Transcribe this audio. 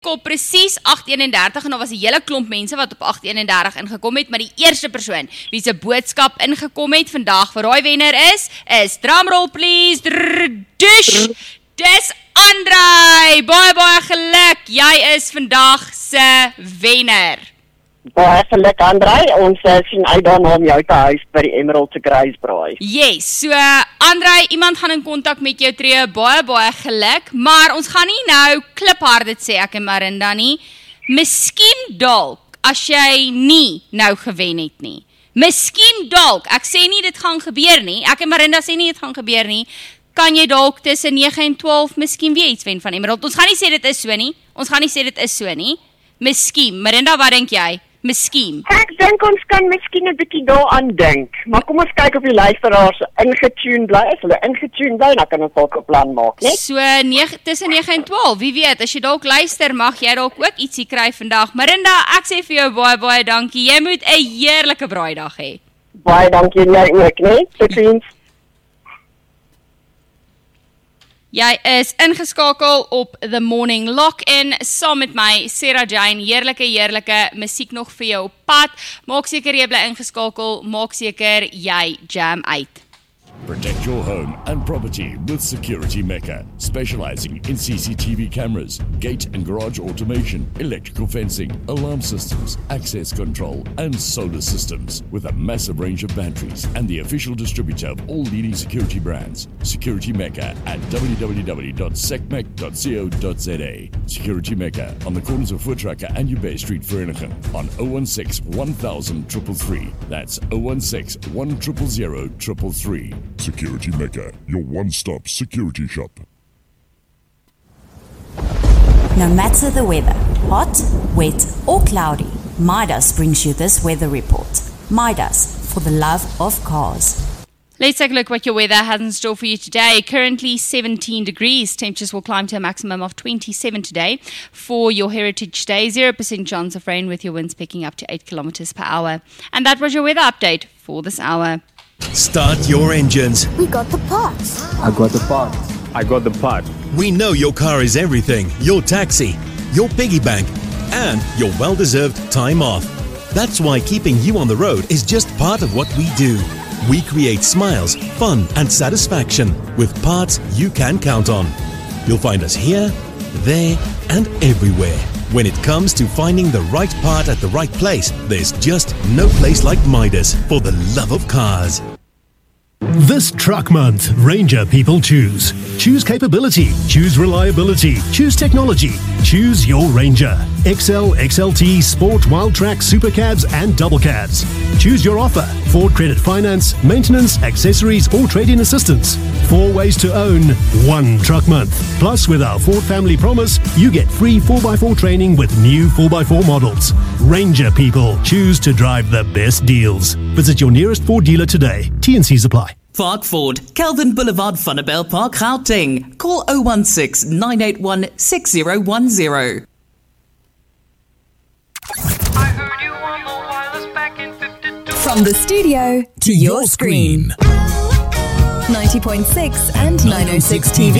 Op presies 8:31 en daar was 'n hele klomp mense wat op 8:31 ingekom het, maar die eerste persoon wie se boodskap ingekom het vandag vir daai wenner is drumroll please, dis Andrei. Baie geluk, jy is vandag se wenner. Baie geluk Andrei, ons sien uit daarna om jou te huis by die Emerald te Gracebraai. Yes, so Andrei, iemand gaan in kontak met jou tree, baie geluk, maar ons gaan nie nou kliphard dit sê ek en Marinda nie. Miskien dalk as jy nie nou gewen het nie. Miskien dalk, ek sê nie dit gaan gebeur nie, ek en Marinda sê nie dit gaan gebeur nie, kan jy dalk tussen 9 en 12 miskien weer iets wen van Emerald. Ons gaan nie sê dit is so nie. Miskien, Marinda, wat dink jy? Miskien. Ek dink ons kan miskien 'n bietjie daaraan dink, maar kom ons kyk of die luisteraars ingetune bly. As hulle ingetune bly, dan kan ons dalk 'n plan maak, né? So tussen 9 en 12, wie weet, as jy dalk luister, mag jy dalk ook ietsie kry vandag. Marinda, ek sê vir jou baie dankie. Jy moet 'n heerlike braaidag hê. Baie dankie en jy ook, né? Totsiens. Jy is ingeskakel op The Morning Lock-in saam met my, Sarah Jane. Heerlike musiek nog vir jou op pad. Maak seker jy bly ingeskakel, maak seker jy jam uit. Protect your home and property with Security Mecca, specializing in CCTV cameras, gate and garage automation, electrical fencing, alarm systems, access control, and solar systems. With a massive range of batteries and the official distributor of all leading security brands, Security Mecca at www.secmec.co.za. Security Mecca on the corners of Voortrekker and Ubay Street, Vereniging, on 016 1000 333. That's 016 1000 333. Security Mecca, your one-stop security shop. No matter the weather, hot, wet or cloudy, Midas brings you this weather report. Midas, for the love of cars. Let's take a look what your weather has in store for you today. Currently 17 degrees. Temperatures will climb to a maximum of 27 today. For your Heritage Day, 0% chance of rain with your winds picking up to 8 kilometers per hour. And that was your weather update for this hour. Start your engines. We got the parts. I got the part. I got the part. We know your car is everything. Your taxi, your piggy bank, and your well-deserved time off. That's why keeping you on the road is just part of what we do. We create smiles, fun, and satisfaction with parts you can count on. You'll find us here, there, and everywhere. When it comes to finding the right part at the right place, there's just no place like Midas for the love of cars. This truck month, Ranger people choose. Choose capability, choose reliability, choose technology, choose your Ranger. XL, XLT, Sport, Wildtrak, Supercabs and Double Cabs. Choose your offer. Ford Credit Finance, maintenance, accessories or trade-in assistance. 4 ways to own, 1 truck month. Plus with our Ford Family Promise, you get free 4x4 training with new 4x4 models. Ranger people choose to drive the best deals. Visit your nearest Ford dealer today. T&Cs apply. Fark Ford, Kelvin Boulevard, Vanderbijl Park, Gauteng. Call 016 981 6010. From the studio to your screen. 90.6 and 906 TV.